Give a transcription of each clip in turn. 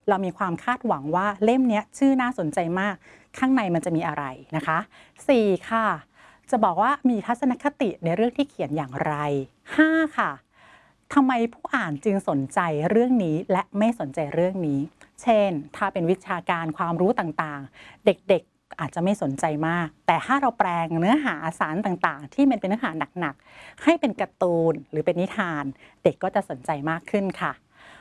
เรามีความคาดหวังว่าเล่มนี้ชื่อน่าสนใจมากข้างในมันจะมีอะไรนะคะ4ค่ะจะบอกว่ามีทัศนคติในเรื่องที่เขียนอย่างไร5ค่ะทำไมผู้อ่านจึงสนใจเรื่องนี้และไม่สนใจเรื่องนี้เช่นถ้าเป็นวิชาการความรู้ต่างๆเด็กๆอาจจะไม่สนใจมากแต่ถ้าเราแปลงเนื้อหาสารต่างๆที่มันเป็นเนื้อหาหนักๆให้เป็นการ์ตูนหรือเป็นนิทานเด็กก็จะสนใจมากขึ้นค่ะ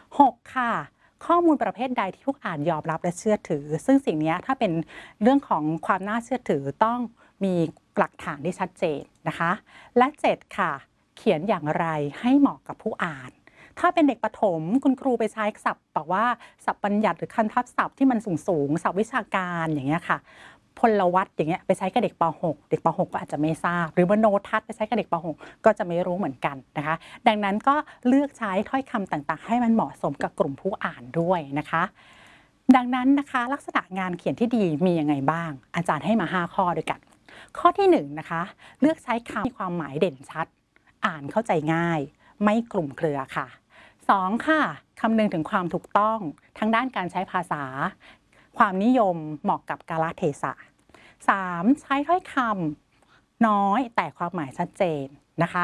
6ค่ะข้อมูลประเภทใดที่ผู้อ่านยอมรับและเชื่อถือซึ่งสิ่งนี้ถ้าเป็นเรื่องของความน่าเชื่อถือต้องมีหลักฐานที่ชัดเจนนะคะและ7ค่ะเขียนอย่างไรให้เหมาะกับผู้อ่านถ้าเป็นเด็กประถมคุณครูไปใช้ศัพท์แบบว่าศัพท์บัญญัติหรือคำทับศัพท์ที่มันสูงศัพท์วิชาการอย่างเงี้ยค่ะพลวัตอย่างเงี้ยไปใช้กับเด็กป .6 เด็กป .6 ก็อาจจะไม่ทราบหรือมโนทัศน์ไปใช้กับเด็กป .6 ก็จะไม่รู้เหมือนกันนะคะดังนั้นก็เลือกใช้ถ้อยคำต่างๆให้มันเหมาะสมกับกลุ่มผู้อ่านด้วยนะคะดังนั้นนะคะลักษณะงานเขียนที่ดีมียังไงบ้างอาจารย์ให้มา5ข้อด้วยกันข้อที่1นะคะเลือกใช้คำมีความหมายเด่นชัดอ่านเข้าใจง่ายไม่กลุ่มเครือค่ะ2ค่ะคำนึงถึงความถูกต้องทั้งด้านการใช้ภาษาความนิยมเหมาะกับกาลเทศะ3ใช้ถ้อยคำน้อยแต่ความหมายชัดเจนนะคะ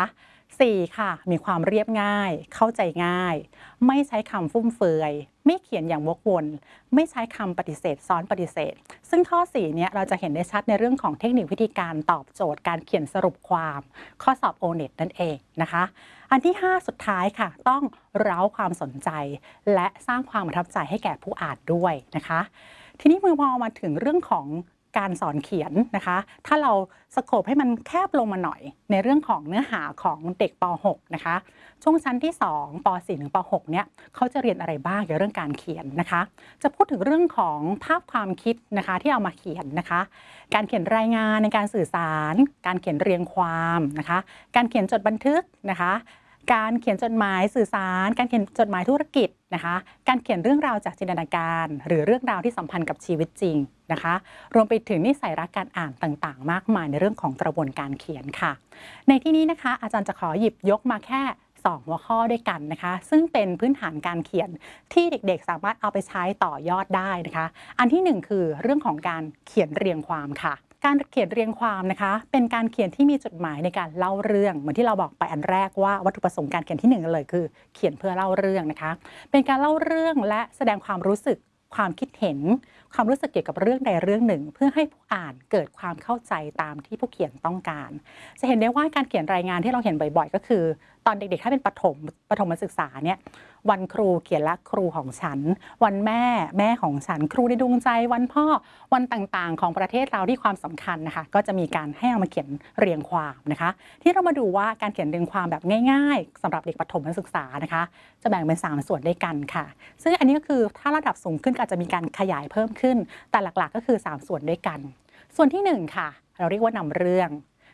4ค่ะมีความเรียบง่ายเข้าใจง่ายไม่ใช้คำฟุ่มเฟือยไม่เขียนอย่างวกวนไม่ใช้คำปฏิเสธซ้อนปฏิเสธซึ่งข้อ4เนี่ยเราจะเห็นได้ชัดในเรื่องของเทคนิควิธีการตอบโจทย์การเขียนสรุปความข้อสอบ O-NET นั่นเองนะคะอันที่5สุดท้ายค่ะต้องเร้าความสนใจและสร้างความประทับใจให้แก่ผู้อ่านด้วยนะคะทีนี้พอมาถึงเรื่องของการสอนเขียนนะคะถ้าเราสโคปให้มันแคบลงมาหน่อยในเรื่องของเนื้อหาของเด็กป .6 นะคะช่วงชั้นที่2ป .4 ถึงป .6 เนี่ยเขาจะเรียนอะไรบ้างเกี่ยวกับเรื่องการเขียนนะคะจะพูดถึงเรื่องของภาพความคิดนะคะที่เอามาเขียนนะคะการเขียนรายงานในการสื่อสารการเขียนเรียงความนะคะการเขียนจดบันทึกนะคะการเขียนจดหมายสื่อสารการเขียนจดหมายธุรกิจนะคะการเขียนเรื่องราวจากจินตนาการหรือเรื่องราวที่สัมพันธ์กับชีวิตจริงนะคะรวมไปถึงนิสัยรักการอ่านต่างๆมากมายในเรื่องของกระบวนการเขียนค่ะในที่นี้นะคะอาจารย์จะขอหยิบยกมาแค่2หัวข้อด้วยกันนะคะซึ่งเป็นพื้นฐานการเขียนที่เด็กๆสามารถเอาไปใช้ต่อยอดได้นะคะอันที่1คือเรื่องของการเขียนเรียงความค่ะการเขียนเรียงความนะคะเป็นการเขียนที่มีจุดหมายในการเล่าเรื่องเหมือนที่เราบอกไปอันแรกว่าวัตถุประสงค์การเขียนที่1เลยคือเขียนเพื่อเล่าเรื่องนะคะเป็นการเล่าเรื่องและแสดงความรู้สึกความคิดเห็นความรู้สึกเกี่ยวกับเรื่องใดเรื่องหนึ่งเพื่อให้ผู้อ่านเกิดความเข้าใจตามที่ผู้เขียนต้องการจะเห็นได้ว่าการเขียนรายงานที่เราเห็นบ่อยๆก็คือตอนเด็กๆถ้าเป็นประถมศึกษาเนี่ยวันครูเขียนละครูของฉันวันแม่แม่ของฉันครูในดวงใจวันพ่อวันต่างๆของประเทศเราที่ความสำคัญนะคะก็จะมีการให้เอามาเขียนเรียงความนะคะที่เรามาดูว่าการเขียนเรียงความแบบง่ายๆสำหรับเด็กประถมศึกษานะคะจะแบ่งเป็น3ส่วนด้วยกันค่ะซึ่งอันนี้ก็คือถ้าระดับสูงขึ้นก็อาจจะมีการขยายเพิ่มขึ้นแต่หลักๆก็คือ3ส่วนด้วยกันส่วนที่1ค่ะเราเรียกว่านำเรื่อง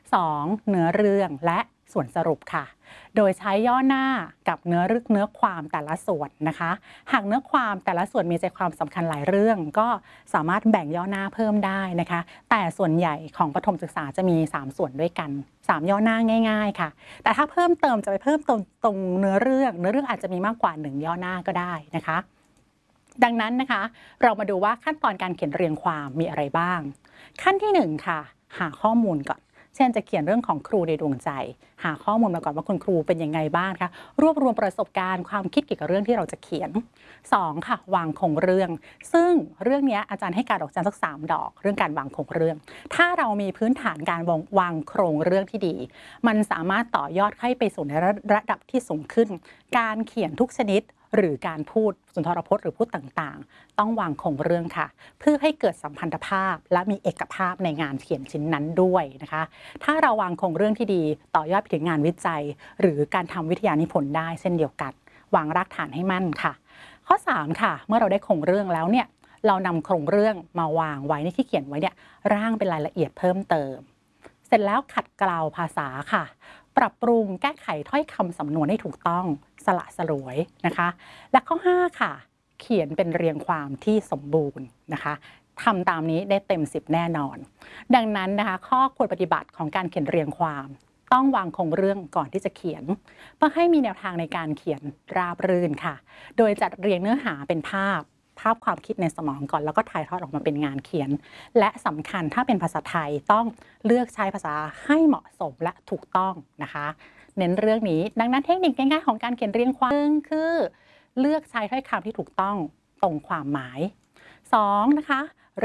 2เนื้อเรื่องและส่วนสรุปค่ะโดยใช้ย่อหน้ากับเนื้อความแต่ละส่วนนะคะหากเนื้อความแต่ละส่วนมีใจความสำคัญหลายเรื่องก็สามารถแบ่งย่อหน้าเพิ่มได้นะคะแต่ส่วนใหญ่ของประถมศึกษาจะมี3ส่วนด้วยกัน3ย่อหน้าง่ายๆค่ะแต่ถ้าเพิ่มเติมจะไปเพิ่มตรงเนื้อเรื่องอาจจะมีมากกว่า1ย่อหน้าก็ได้นะคะดังนั้นนะคะเรามาดูว่าขั้นตอนการเขียนเรียงความมีอะไรบ้างขั้นที่1ค่ะหาข้อมูลก่อนเช่นจะเขียนเรื่องของครูในดวงใจหาข้อมูลมาก่อนว่าคุณครูเป็นยังไงบ้างคะรวบรวมประสบการณ์ความคิดเกี่ยวกับเรื่องที่เราจะเขียน2ค่ะวางโครงเรื่องซึ่งเรื่องนี้อาจารย์ให้การดอกจันสัก3ดอกเรื่องการวางโครงเรื่องถ้าเรามีพื้นฐานการวางโครงเรื่องที่ดีมันสามารถต่อยอดให้ไปสู่ในระดับที่สูงขึ้นการเขียนทุกชนิดหรือการพูดสุนทรพจน์หรือพูดต่างๆต้องวางโครงเรื่องค่ะเพื่อให้เกิดสัมพันธภาพและมีเอกภาพในงานเขียนชิ้นนั้นด้วยนะคะถ้าเราวางโครงเรื่องที่ดีต่อยอดไปถึงงานวิจัยหรือการทำวิทยานิพนธ์ได้เช่นเดียวกันวางรากฐานให้มั่นค่ะข้อ3ค่ะเมื่อเราได้โครงเรื่องแล้วเนี่ยเรานำโครงเรื่องมาวางไว้ในที่เขียนไว้เนี่ยร่างเป็นรายละเอียดเพิ่มเติมเสร็จแล้วขัดเกลาภาษาค่ะปรับปรุงแก้ไขถ้อยคำสำนวนให้ถูกต้องสละสลวยนะคะและข้อ5ค่ะเขียนเป็นเรียงความที่สมบูรณ์นะคะทำตามนี้ได้เต็ม10แน่นอนดังนั้นนะคะข้อควรปฏิบัติของการเขียนเรียงความต้องวางโครงเรื่องก่อนที่จะเขียนเพื่อให้มีแนวทางในการเขียนราบรื่นค่ะโดยจัดเรียงเนื้อหาเป็นภาพภาพความคิดในสมองก่อนแล้วก็ถ่ายทอดออกมาเป็นงานเขียนและสำคัญถ้าเป็นภาษาไทยต้องเลือกใช้ภาษาให้เหมาะสมและถูกต้องนะคะเน้นเรื่องนี้ดังนั้นเทคนิคง่ายๆของการเขียนเรียงความคือเลือกใช้ถ้อยคำที่ถูกต้องตรงความหมาย2นะคะ